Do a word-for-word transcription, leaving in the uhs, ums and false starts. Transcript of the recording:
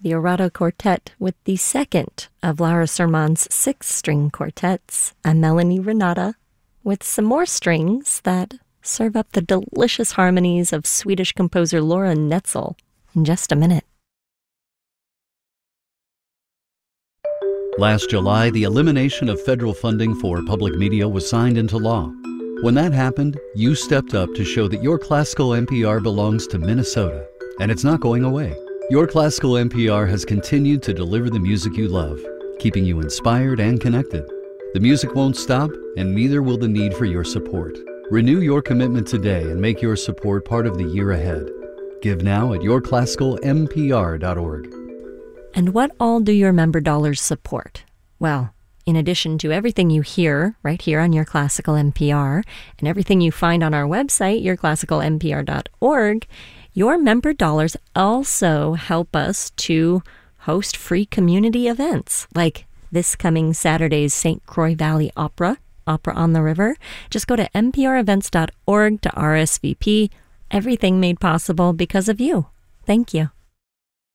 the Orado Quartet with the second of Laura Sermon's six-string quartets, a Melanie Renata, with some more strings that serve up the delicious harmonies of Swedish composer Laura Netzel in just a minute. Last July, the elimination of federal funding for public media was signed into law. When that happened, you stepped up to show that your classical N P R belongs to Minnesota, and it's not going away. Your classical N P R has continued to deliver the music you love, keeping you inspired and connected. The music won't stop, and neither will the need for your support. Renew your commitment today and make your support part of the year ahead. Give now at your classical m p r dot org. And what all do your member dollars support? Well, in addition to everything you hear right here on Your Classical N P R and everything you find on our website, your classical m p r dot org, your member dollars also help us to host free community events like this coming Saturday's Saint Croix Valley Opera, Opera on the River. Just go to m p r events dot org to R S V P. Everything made possible because of you. Thank you.